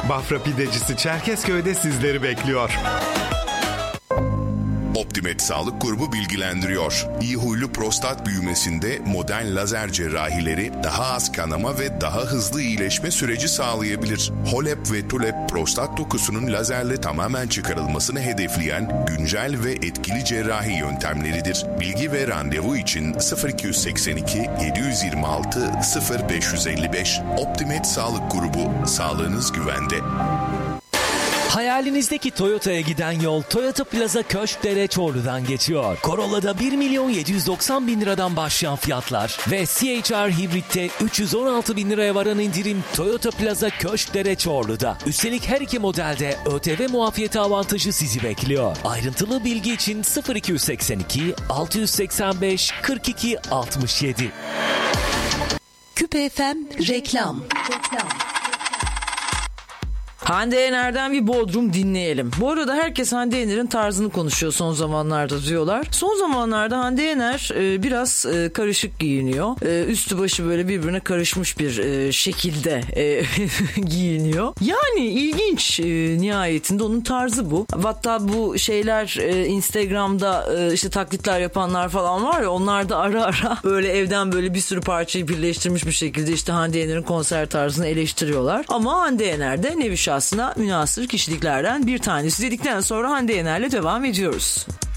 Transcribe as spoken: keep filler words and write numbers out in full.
Bafra Pidecisi Çerkezköy'de sizleri bekliyor. Optimed Sağlık Grubu bilgilendiriyor. İyi huylu prostat büyümesinde modern lazer cerrahileri daha az kanama ve daha hızlı iyileşme süreci sağlayabilir. Holep ve Tulep prostat dokusunun lazerle tamamen çıkarılmasını hedefleyen güncel ve etkili cerrahi yöntemleridir. Bilgi ve randevu için sıfır iki seksen iki yedi yüz yirmi altı sıfır beş yüz elli beş. Optimed Sağlık Grubu. Sağlığınız güvende. Hayalinizdeki Toyota'ya giden yol Toyota Plaza Köşkdere Çorlu'dan geçiyor. Corolla'da bir milyon yedi yüz doksan bin liradan başlayan fiyatlar ve C H R Hibrit'te üç yüz on altı bin liraya varan indirim Toyota Plaza Köşkdere Çorlu'da. Üstelik her iki modelde ÖTV muafiyeti avantajı sizi bekliyor. Ayrıntılı bilgi için sıfır iki seksen iki altı seksen beş kırk iki altmış yedi. Küpe F M reklam. Reklam. Hande Yener'den bir Bodrum dinleyelim. Bu arada herkes Hande Yener'in tarzını konuşuyor son zamanlarda diyorlar. Son zamanlarda Hande Yener e, biraz e, karışık giyiniyor. E, üstü başı böyle birbirine karışmış bir e, şekilde e, giyiniyor. Yani ilginç e, nihayetinde onun tarzı bu. Hatta bu şeyler e, Instagram'da e, işte taklitler yapanlar falan var ya, onlar da ara ara böyle evden böyle bir sürü parçayı birleştirmiş bir şekilde işte Hande Yener'in konser tarzını eleştiriyorlar. Ama Hande Yener de nevi şahsına münhasır kişiliklerden bir tanesi dedikten sonra Hande Yener'le devam ediyoruz.